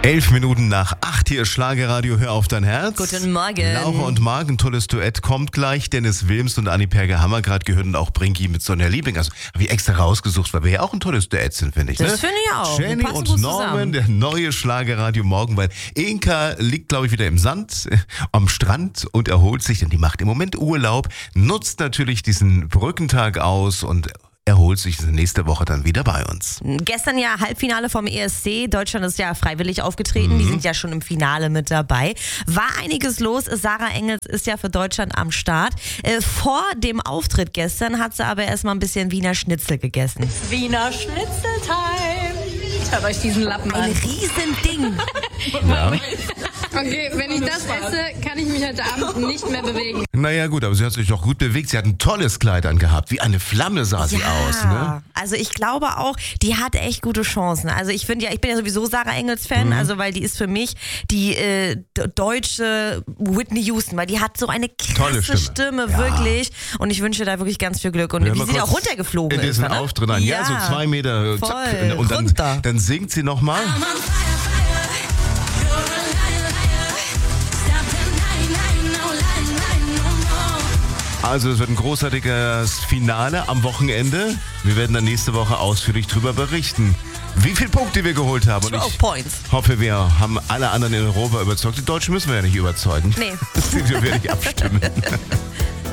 11 Minuten nach 8 hier Schlagerradio, hör auf dein Herz. Guten Morgen. Laura und Marc, ein tolles Duett kommt gleich. Dennis Wilms und Anni Perge haben wir gerade gehört und auch Brinki mit Sonja Liebing. Also habe ich extra rausgesucht, weil wir ja auch ein tolles Duett sind, finde ich. Das finde ich auch. Wir Jenny passen und gut Norman, zusammen. der neue Schlagerradio morgen, weil Inka liegt, glaube ich, wieder im Sand am Strand und erholt sich, denn die macht im Moment Urlaub, nutzt natürlich diesen Brückentag aus und erholt sich nächste Woche dann wieder bei uns. Gestern ja Halbfinale vom ESC. Deutschland ist ja freiwillig aufgetreten. Die sind ja schon im Finale mit dabei. War einiges los. Sarah Engels ist ja für Deutschland am Start. Vor dem Auftritt gestern hat sie aber erstmal ein bisschen Wiener Schnitzel gegessen. Wiener Schnitzel-Time. Hört euch diesen Lappen Ein an. Riesending. Ja. Okay, wenn ich das esse, kann ich mich heute Abend nicht mehr bewegen. Naja gut, aber sie hat sich doch gut bewegt. Sie hat ein tolles Kleid angehabt. Wie eine Flamme sah sie aus. Ne? Also ich glaube auch, die hat echt gute Chancen. Also ich bin ja sowieso Sarah Engels Fan, also weil die ist für mich die deutsche Whitney Houston, weil die hat so eine Tolle krasse Stimme. Stimme, Ja. wirklich. Und ich wünsche da wirklich ganz viel Glück. Und Hör wie mal sie da kurz auch runtergeflogen in ist. diesen ne? Auftritt an. Ja, so 2 Meter. Voll. Zack, und Runter. dann singt sie nochmal. Also es wird ein großartiges Finale am Wochenende. Wir werden dann nächste Woche ausführlich drüber berichten, wie viele Punkte wir geholt haben. Und 12 Points. ich hoffe, wir haben alle anderen in Europa überzeugt. Die Deutschen müssen wir ja nicht überzeugen. Nee. Wir werden nicht abstimmen.